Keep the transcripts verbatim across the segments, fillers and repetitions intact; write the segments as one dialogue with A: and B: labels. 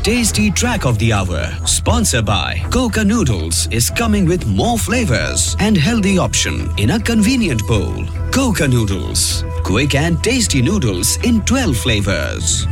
A: tasty track of the hour. Sponsored by Coca Noodles is coming with more flavors and healthy option in a convenient bowl. Coca Noodles, quick and tasty noodles in twelve flavors.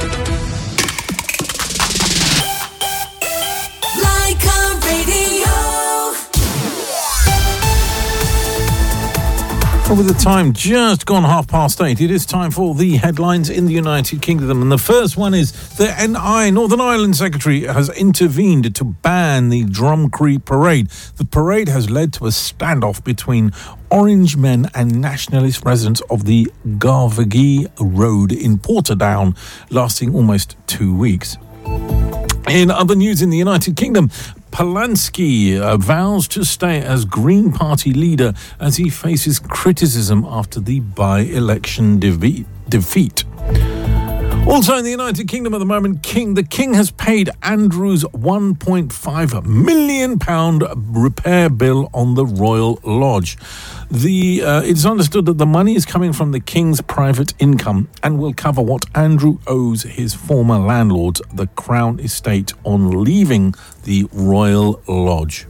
B: Well, with the time just gone half past eight, it is time for the headlines in the United Kingdom. And the first one is the N I, Northern Ireland Secretary, has intervened to ban the Drumcree Parade. The parade has led to a standoff between Orange men and nationalist residents of the Garvaghy Road in Portadown, lasting almost two weeks. In other news in the United Kingdom, Polanski uh, vows to stay as Green Party leader as he faces criticism after the by-election defe- defeat. Also in the United Kingdom at the moment, King the King has paid Andrew's one point five million pounds repair bill on the Royal Lodge. The uh, it's understood that the money is coming from the King's private income and will cover what Andrew owes his former landlords, the Crown Estate, on leaving the Royal Lodge.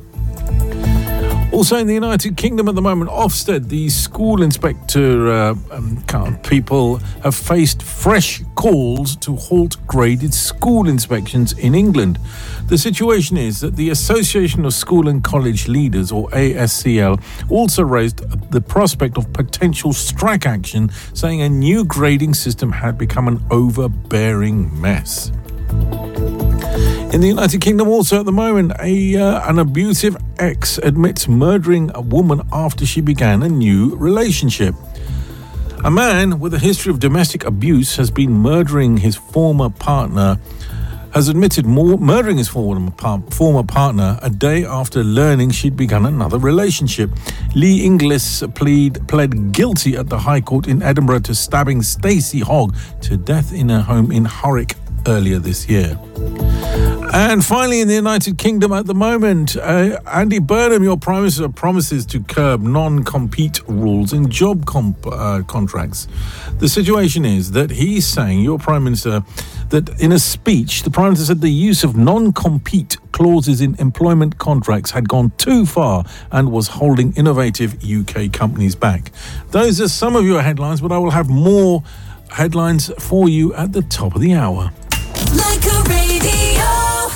B: Also in the United Kingdom at the moment, Ofsted, the school inspector uh, um, people have faced fresh calls to halt graded school inspections in England. The situation is that the Association of School and College Leaders, or A S C L, also raised the prospect of potential strike action, saying a new grading system had become an overbearing mess. In the United Kingdom also at the moment, a uh, an abusive ex admits murdering a woman after she began a new relationship. A man with a history of domestic abuse has been murdering his former partner, has admitted more, murdering his former, former partner a day after learning she'd begun another relationship. Lee Inglis plead, pled guilty at the High Court in Edinburgh to stabbing Stacey Hogg to death in her home in Horwick earlier this year. And finally, in the United Kingdom at the moment, uh, Andy Burnham, your Prime Minister, promises to curb non-compete rules in job comp- uh, contracts. The situation is that he's saying, your Prime Minister, that in a speech, the Prime Minister said the use of non-compete clauses in employment contracts had gone too far and was holding innovative U K companies back. Those are some of your headlines, but I will have more headlines for you at the top of the hour. Like a radio.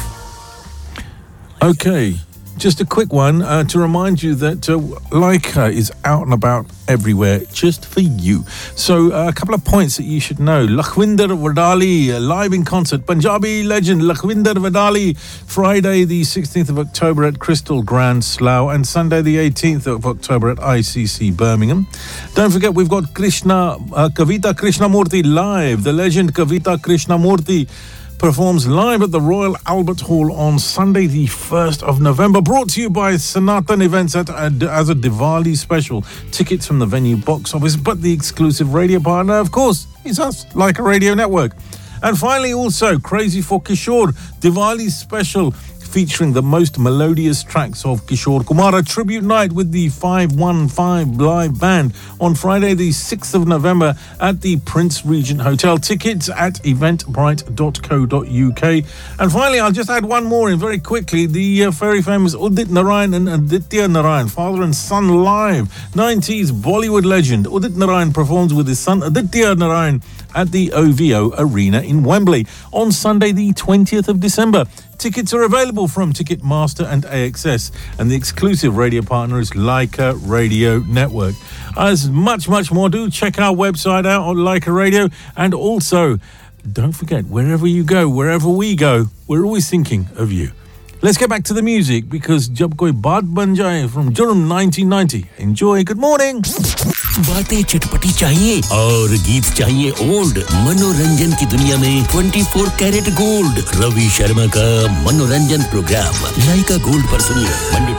B: Okay, just a quick one uh, to remind you that uh, Leica is out and about everywhere just for you. So uh, a couple of points that you should know. Lakhwinder Wadali, uh, live in concert. Punjabi legend Lakhwinder Wadali, Friday the sixteenth of October at Crystal Grand Slough and Sunday the eighteenth of October at I C C Birmingham. Don't forget, we've got Krishna, uh, Kavita Krishnamurthy live. The legend Kavita Krishnamurthy performs live at the Royal Albert Hall on Sunday the first of November, brought to you by Sanatan Events at, uh, as a Diwali special. Tickets from the venue box office, but the exclusive radio partner, of course, is us, Leica Radio Network. And finally, also, Crazy for Kishore, Diwali special, featuring the most melodious tracks of Kishore Kumar, a tribute night with the five one five live band on Friday the sixth of November at the Prince Regent Hotel. Tickets at eventbrite dot co dot uk. And finally, I'll just add one more in very quickly. The uh, very famous Udit Narayan and Aditya Narayan, father and son live. nineties Bollywood legend Udit Narayan performs with his son Aditya Narayan at the O V O Arena in Wembley on Sunday the twentieth of December. Tickets are available from Ticketmaster and A X S, and the exclusive radio partner is Leica Radio Network. As much, much more, do check our website out on Leica Radio, and also, don't forget, wherever you go, wherever we go, we're always thinking of you. Let's get back to the music, because Jab Koi Baat Ban Jaye from Jurm nineteen ninety. Enjoy. Good morning.
C: बातें चटपटी चाहिए और गीत चाहिए old मनोरंजन की दुनिया में चौबीस कैरेट गोल्ड रवि शर्मा का मनोरंजन प्रोग्राम लाइका गोल्ड पर सुनिए मंडे